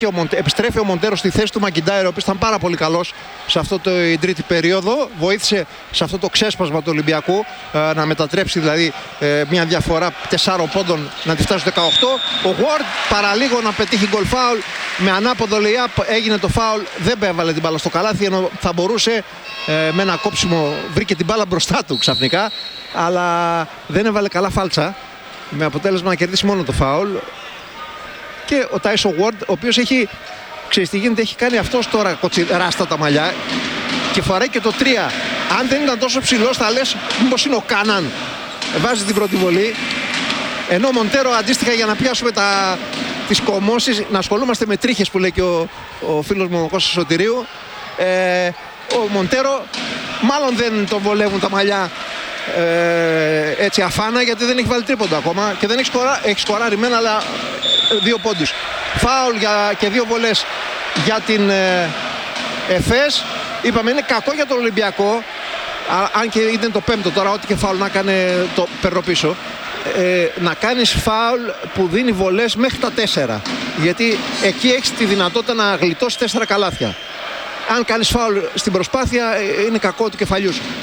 Επιστρέφει ο Μοντέρο στη θέση του Μακιντάιρ, ο οποίος ήταν πάρα πολύ καλός σε αυτό το τρίτη περίοδο. Βοήθησε σε αυτό το ξέσπασμα του Ολυμπιακού να μετατρέψει δηλαδή μια διαφορά 4 πόντων να τη φτάσει στο 18. Ο Ward παραλίγο να πετύχει γκολ φάουλ με ανάποδο lay-up. Έγινε το φάουλ, δεν έβαλε την μπάλα στο καλάθι, ενώ θα μπορούσε με ένα κόψιμο, βρήκε την μπάλα μπροστά του ξαφνικά, αλλά δεν έβαλε καλά φάλτσα, με αποτέλεσμα να κερδίσει μόνο το φάουλ. Και ο Τάισο Ward, ο οποίος έχει, ξέρεις τι γίνεται, έχει κάνει αυτός τώρα ράστα τα μαλλιά και φοράει και το 3. Αν δεν ήταν τόσο ψηλός θα λες μήπως είναι ο Κάναν. Βάζει την πρώτη βολή. Ενώ ο Μοντέρο αντίστοιχα, για να πιάσουμε τις κομμώσεις, να ασχολούμαστε με τρίχες που λέει και ο φίλος μου ο Κώστας Σωτηρίου. Ο Μοντέρο μάλλον δεν τον βολεύουν τα μαλλιά έτσι αφάνα, γιατί δεν έχει βάλει τρίποντα ακόμα και δεν έχει σκοράρει μένα, αλλά 2 πόντους. Φάουλ και 2 βολές για την ΕΦΕΣ. Είπαμε είναι κακό για τον Ολυμπιακό, αν και είναι το 5ο τώρα, ό,τι και φάουλ να κάνει το παίρνω πίσω. Να κάνεις φάουλ που δίνει βολές μέχρι τα 4, γιατί εκεί έχεις τη δυνατότητα να γλιτώσεις 4 καλάθια. Αν κάνεις φάουλ στην προσπάθεια είναι κακό του κεφαλιού σου.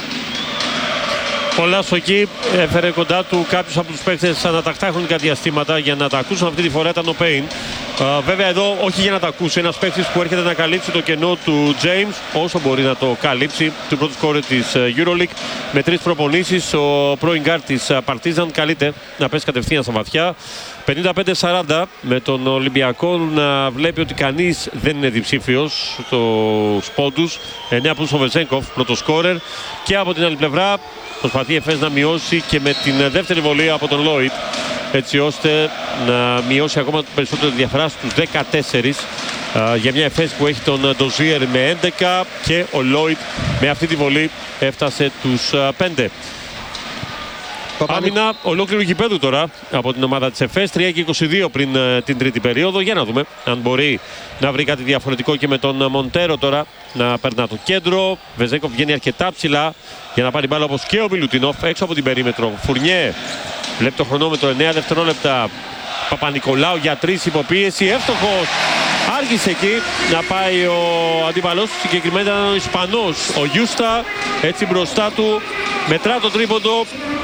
Ο Λάσο εκεί έφερε κοντά του κάποιους από τους παίκτες ανατακτά χρονικά διαστήματα για να τα ακούσουν. Αυτή τη φορά ήταν ο Πέιν. Βέβαια εδώ όχι για να τα ακούσει, ένας παίκτης που έρχεται να καλύψει το κενό του James όσο μπορεί να το καλύψει, του πρώτου σκόρερ της EuroLeague, με 3 προπονήσεις. Ο πρώην γκάρτ της Partizan καλείται να πέσει κατευθείαν στα βαθιά. 55-40, με τον Ολυμπιακό να βλέπει ότι κανείς δεν είναι διψήφιος στους πόντους. 9 πόντους ο Βεζέγκοφ, πρώτο σκόρερ, και από την άλλη πλευρά προσπαθεί η ΕΦΕΣ να μειώσει και με την δεύτερη βολή από τον Λόιτ, έτσι ώστε να μειώσει ακόμα περισσότερο τη διαφορά στους 14 για μια ΕΦΕΣ που έχει τον Ντοζίερ με 11 και ο Λόιτ με αυτή τη βολή έφτασε τους 5. Άμυνα ολόκληρου γηπέδου τώρα από την ομάδα της ΕΦΕΣ, 3 και 22 πριν την τρίτη περίοδο. Για να δούμε αν μπορεί να βρει κάτι διαφορετικό και με τον Μοντέρο τώρα να περνά το κέντρο. Βεζέγκοφ βγαίνει αρκετά ψηλά για να πάρει μπάλα, όπως και ο Μιλουτινόφ έξω από την περίμετρο. Φουρνιέ βλέπει το χρονόμετρο, 9 δευτερόλεπτα. Παπα-Νικολάου για 3 υποπίεση, εύστοχος. Άργησε εκεί να πάει ο αντίπαλός του, συγκεκριμένα ήταν ο Ισπανός, ο Γιούστα, έτσι μπροστά του. Μετρά το τρίποντο,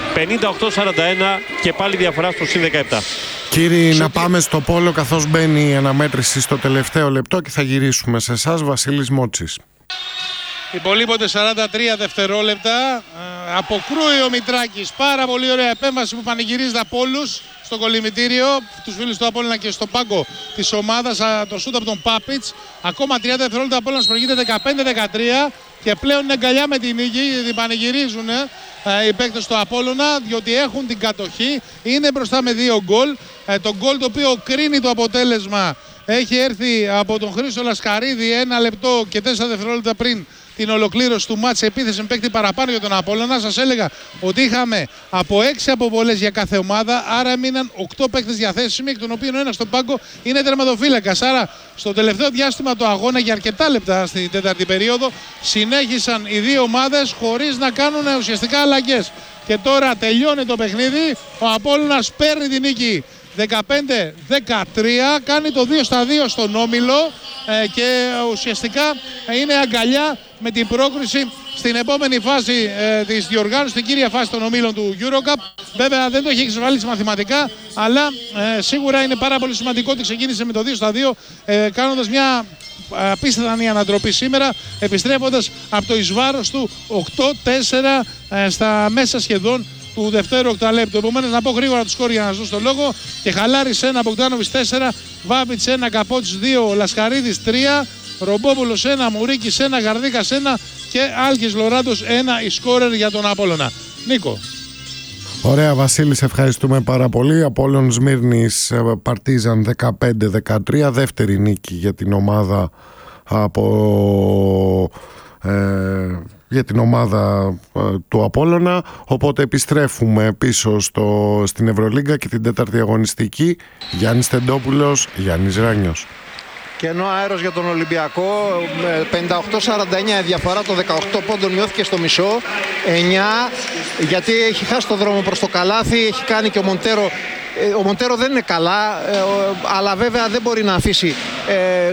58-41 και πάλι διαφορά στο συν 17. Κύριοι, να πάμε στο πόλο καθώς μπαίνει η αναμέτρηση στο τελευταίο λεπτό και θα γυρίσουμε σε εσάς. Βασίλης Μότσης. Υπολείπονται 43 δευτερόλεπτα. Αποκρούει ο Μητράκης. Πάρα πολύ ωραία επέμβαση που πανηγυρίζεται από όλους στο κολυμβητήριο, τους φίλους του Απόλλωνα και στο πάγκο της ομάδας. Το σούτ από τον Πάπιτς. Ακόμα 30 δευτερόλεπτα Απόλλωνας προηγείται 15-13 και πλέον είναι αγκαλιά με την νίκη, γιατί πανηγυρίζουν οι παίκτες του Απόλλωνα, διότι έχουν την κατοχή. Είναι μπροστά με 2 γκολ. Το γκολ το οποίο κρίνει το αποτέλεσμα έχει έρθει από τον Χρήστο Λασκαρίδη 1 λεπτό και 4 δευτερόλεπτα πριν την ολοκλήρωση του μάτς, επίθεση με παίκτη παραπάνω για τον Απόλλωνα. Σας έλεγα ότι είχαμε από 6 αποβολές για κάθε ομάδα, άρα έμειναν 8 παίκτες διαθέσιμοι, εκ των οποίων ο ένας στο πάγκο είναι τερματοφύλακας. Άρα στο τελευταίο διάστημα του αγώνα, για αρκετά λεπτά στην τέταρτη περίοδο, συνέχισαν οι δύο ομάδες χωρίς να κάνουν ουσιαστικά αλλαγές. Και τώρα τελειώνει το παιχνίδι, ο Απόλλωνας παίρνει την νίκη 15-13, κάνει το 2-2 στον όμιλο και ουσιαστικά είναι αγκαλιά με την πρόκριση στην επόμενη φάση της διοργάνωσης, στην κύρια φάση των ομίλων του EuroCup. Βέβαια δεν το έχει εξασφαλίσει μαθηματικά, αλλά σίγουρα είναι πάρα πολύ σημαντικό ότι ξεκίνησε με το 2-2, κάνοντας μια απίστευτη ανατροπή σήμερα, επιστρέφοντας από το εις βάρος του 8-4 στα μέσα σχεδόν του δευτέρου οκταλέπτου. Επομένως, να πω γρήγορα του σκόρ για να σας δώσω το λόγο. Και Χαλάρης 1, Μπογκδάνοβιτς 4, Βάβιτς 1, Καπότης 2, Λασκαρίδης 3, Ρομπόπουλος 1, Μουρίκης 1, Γαρδίκας 1 και Άλκης Λοράντος 1 η σκόρερ για τον Απόλλωνα. Νίκο. Ωραία, Βασίλη, σε ευχαριστούμε πάρα πολύ. Απόλλων Σμύρνης Παρτίζαν 15-13, δεύτερη νίκη για την ομάδα για την ομάδα του Απόλλωνα. Οπότε επιστρέφουμε πίσω στην Ευρωλίγκα και την τέταρτη αγωνιστική. Γιάννης Τεντόπουλος, Γιάννης Ράνιος. Κενό αέρος για τον Ολυμπιακό, 58-49 διαφορά, το 18 πόντων μειώθηκε στο μισό, 9 γιατί έχει χάσει το δρόμο προς το καλάθι, έχει κάνει και ο Μοντέρο. Ο Μοντέρο δεν είναι καλά, αλλά βέβαια δεν μπορεί να αφήσει